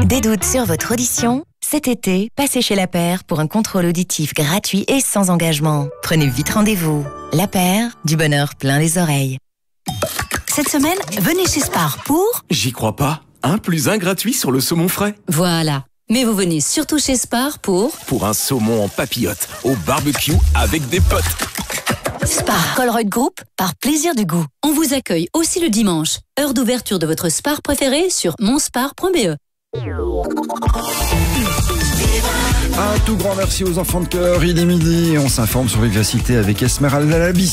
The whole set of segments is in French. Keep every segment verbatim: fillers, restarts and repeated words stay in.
Des doutes sur votre audition? Cet été, passez chez La Paire pour un contrôle auditif gratuit et sans engagement. Prenez vite rendez-vous. La Paire, du bonheur plein les oreilles. Cette semaine, venez chez Spar pour... J'y crois pas. Un plus un gratuit sur le saumon frais. Voilà. Mais vous venez surtout chez Spar pour... Pour un saumon en papillote, au barbecue avec des potes. Spar Colruyt Group, par plaisir du goût. On vous accueille aussi le dimanche. Heure d'ouverture de votre Spar préféré sur monspar point b e. Un tout grand merci aux enfants de cœur. Il est midi et on s'informe sur Vivacité avec Esmeralda Labi.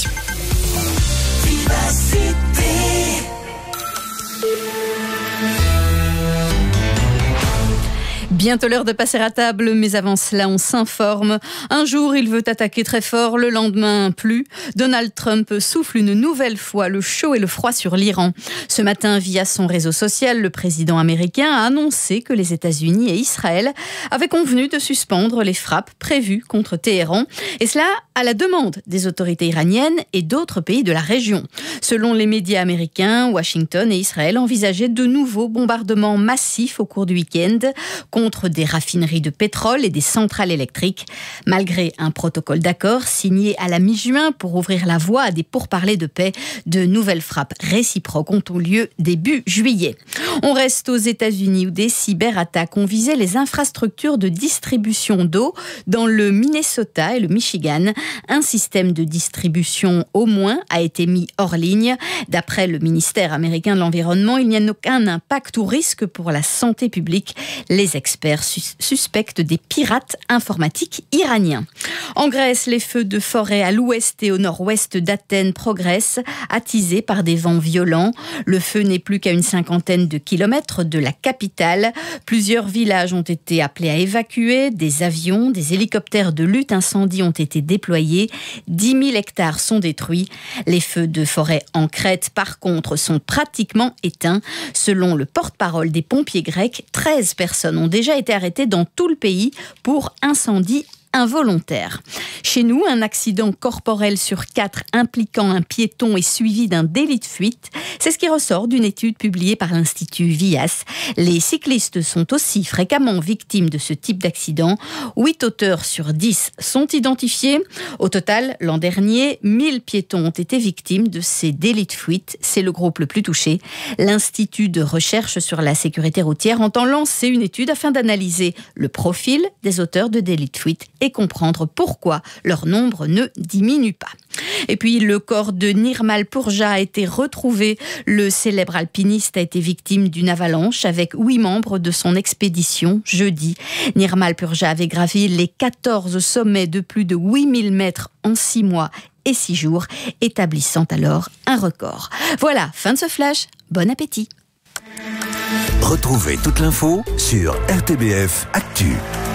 Bientôt l'heure de passer à table, mais avant cela, on s'informe. Un jour, il veut attaquer très fort, le lendemain, plus. Donald Trump souffle une nouvelle fois le chaud et le froid sur l'Iran. Ce matin, via son réseau social, le président américain a annoncé que les États-Unis et Israël avaient convenu de suspendre les frappes prévues contre Téhéran. Et cela à la demande des autorités iraniennes et d'autres pays de la région. Selon les médias américains, Washington et Israël envisageaient de nouveaux bombardements massifs au cours du week-end contre des raffineries de pétrole et des centrales électriques. Malgré un protocole d'accord signé à la mi-juin pour ouvrir la voie à des pourparlers de paix, de nouvelles frappes réciproques ont eu lieu début juillet. On reste aux États-Unis où des cyberattaques ont visé les infrastructures de distribution d'eau dans le Minnesota et le Michigan. Un système de distribution au moins a été mis hors ligne. D'après le ministère américain de l'Environnement, il n'y a aucun impact ou risque pour la santé publique. Les experts sus- suspectent des pirates informatiques iraniens. En Grèce, les feux de forêt à l'ouest et au nord-ouest d'Athènes progressent, attisés par des vents violents. Le feu n'est plus qu'à une cinquantaine de kilomètres de la capitale. Plusieurs villages ont été appelés à évacuer. Des avions, des hélicoptères de lutte incendie ont été déployés. dix mille hectares sont détruits. Les feux de forêt en Crète, par contre, sont pratiquement éteints. Selon le porte-parole des pompiers grecs, treize personnes ont déjà été arrêtées dans tout le pays pour incendie involontaire. Chez nous, un accident corporel sur quatre impliquant un piéton est suivi d'un délit de fuite. C'est ce qui ressort d'une étude publiée par l'Institut Vias. Les cyclistes sont aussi fréquemment victimes de ce type d'accident. huit auteurs sur dix sont identifiés. Au total, l'an dernier, mille piétons ont été victimes de ces délits de fuite. C'est le groupe le plus touché. L'Institut de recherche sur la sécurité routière entend lancer une étude afin d'analyser le profil des auteurs de délits de fuite et comprendre pourquoi leur nombre ne diminue pas. Et puis, le corps de Nirmal Purja a été retrouvé. Le célèbre alpiniste a été victime d'une avalanche avec huit membres de son expédition jeudi. Nirmal Purja avait gravi les quatorze sommets de plus de huit mille mètres en six mois et six jours, établissant alors un record. Voilà, fin de ce flash. Bon appétit. Retrouvez toute l'info sur R T B F Actu.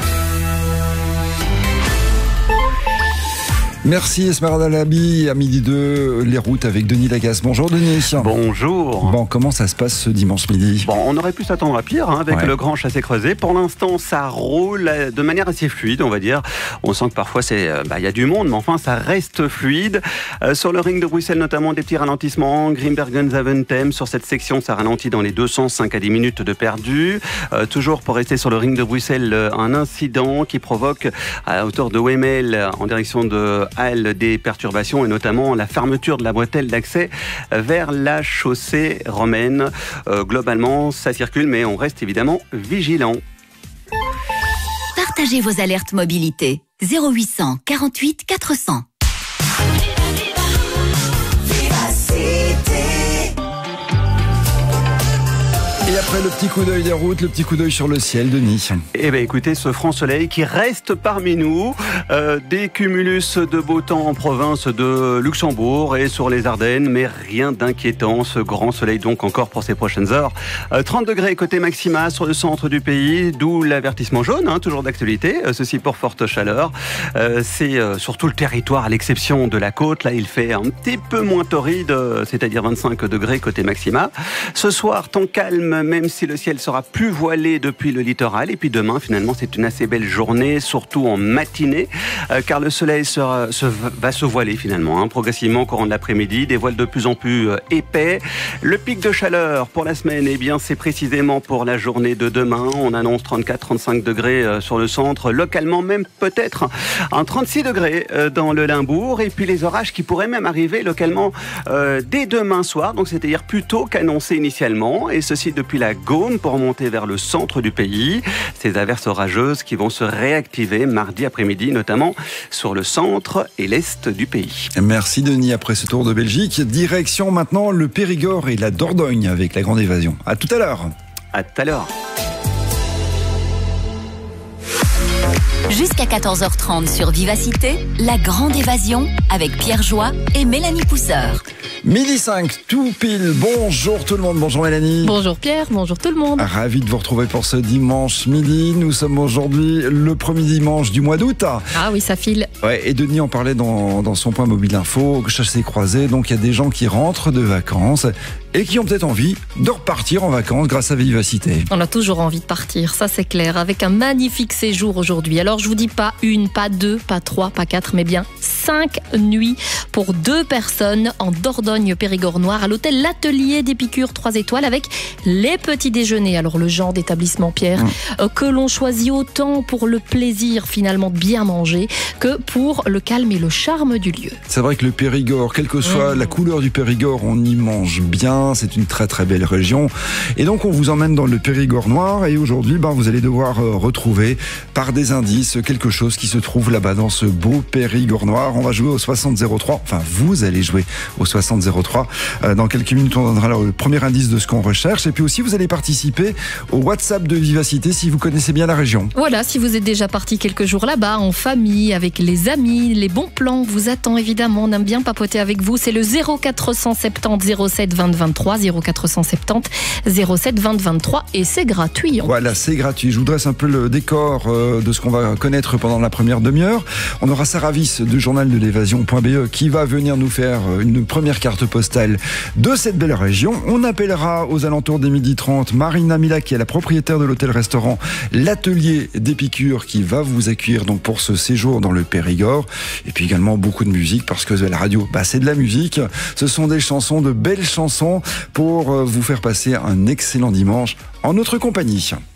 Merci Esmeralda Labi. À midi deux, les routes avec Denis Lagasse. Bonjour Denis. Bonjour. Bon, comment ça se passe ce dimanche midi ? Bon, on aurait pu s'attendre à pire hein, avec ouais. le grand chassé-creusé. Pour l'instant, ça roule de manière assez fluide, on va dire. On sent que parfois, c'est, bah, y a du monde, mais enfin, ça reste fluide. Euh, sur le ring de Bruxelles, notamment, des petits ralentissements. Grimbergen-Zaventem, sur cette section, ça ralentit dans les deux cents, cinq à dix minutes de perdu. Euh, toujours pour rester sur le ring de Bruxelles, un incident qui provoque à hauteur de Wemel, en direction de Halle, des perturbations et notamment la fermeture de la bretelle d'accès vers la chaussée romaine. Euh, globalement, ça circule, mais on reste évidemment vigilant. Partagez vos alertes mobilité. zéro huit cent quarante-huit quatre cents. Et après le petit coup d'œil des routes, le petit coup d'œil sur le ciel, Denis. Eh bien écoutez, ce franc soleil qui reste parmi nous, euh, des cumulus de beau temps en province de Luxembourg et sur les Ardennes, mais rien d'inquiétant, ce grand soleil donc encore pour ces prochaines heures. Euh, trente degrés côté maxima sur le centre du pays, d'où l'avertissement jaune, hein, toujours d'actualité, euh, ceci pour forte chaleur. Euh, c'est euh, surtout le territoire à l'exception de la côte, là il fait un petit peu moins torride, euh, c'est-à-dire vingt-cinq degrés côté maxima. Ce soir, temps calme, euh, même si le ciel sera plus voilé depuis le littoral. Et puis demain, finalement, c'est une assez belle journée, surtout en matinée, euh, car le soleil sera, se, va se voiler finalement, hein, progressivement au courant de l'après-midi, des voiles de plus en plus euh, épais. Le pic de chaleur pour la semaine, eh bien, c'est précisément pour la journée de demain. On annonce trente-quatre à trente-cinq degrés euh, sur le centre, localement même peut-être un trente-six degrés euh, dans le Limbourg. Et puis les orages qui pourraient même arriver localement euh, dès demain soir, donc c'est-à-dire plus tôt qu'annoncé initialement, et ceci depuis la Gaune pour monter vers le centre du pays. Ces averses orageuses qui vont se réactiver mardi après-midi, notamment sur le centre et l'est du pays. Merci Denis. Après ce tour de Belgique, direction maintenant le Périgord et la Dordogne avec la grande évasion. À tout à l'heure. À tout à l'heure. Jusqu'à quatorze heures trente sur Vivacité, la grande évasion avec Pierre Joie et Mélanie Pousseur. Midi cinq, tout pile. Bonjour tout le monde. Bonjour Mélanie. Bonjour Pierre, bonjour tout le monde. Ravi de vous retrouver pour ce dimanche midi. Nous sommes aujourd'hui le premier dimanche du mois d'août. Ah oui, ça file. Ouais, et Denis en parlait dans, dans son point mobile info, chassé croisé. Donc il y a des gens qui rentrent de vacances et qui ont peut-être envie de repartir en vacances grâce à Vivacité. On a toujours envie de partir, ça c'est clair, avec un magnifique séjour aujourd'hui. Alors je vous dis pas une, pas deux, pas trois, pas quatre, mais bien cinq nuits pour deux personnes en Dordogne Périgord Noir à l'hôtel L'Atelier d'Épicure trois étoiles avec les petits déjeuners. Alors le genre d'établissement, Pierre, mmh. euh, que l'on choisit autant pour le plaisir finalement de bien manger que pour le calme et le charme du lieu. C'est vrai que le Périgord, quelle que soit mmh. la couleur du Périgord, on y mange bien. C'est une très très belle région. Et donc on vous emmène dans le Périgord Noir et aujourd'hui ben, vous allez devoir euh, retrouver par des indices quelque chose qui se trouve là-bas dans ce beau Périgord Noir. On va jouer au soixante zéro trois. Enfin vous allez jouer au soixante zéro trois. Euh, dans quelques minutes on donnera le premier indice de ce qu'on recherche. Et puis aussi vous allez participer au WhatsApp de Vivacité si vous connaissez bien la région. Voilà, si vous êtes déjà parti quelques jours là-bas en famille, avec les amis, les bons plans vous attend évidemment. On aime bien papoter avec vous. C'est le zéro quatre cent soixante-dix zéro sept vingt vingt-trois, zéro quatre cent soixante-dix zéro sept vingt vingt-trois et c'est gratuit. Voilà, c'est gratuit. Je vous dresse un peu le décor euh, de ce qu'on va connaître pendant la première demi-heure. On aura Sarah Viss du journal de l'évasion point b e qui va venir nous faire une première carte postale de cette belle région. On appellera aux alentours des midi trente Marina Mila qui est la propriétaire de l'hôtel-restaurant L'Atelier d'Épicure qui va vous accueillir donc pour ce séjour dans le Périgord. Et puis également beaucoup de musique parce que la radio, bah, c'est de la musique. Ce sont des chansons, de belles chansons pour vous faire passer un excellent dimanche en notre compagnie.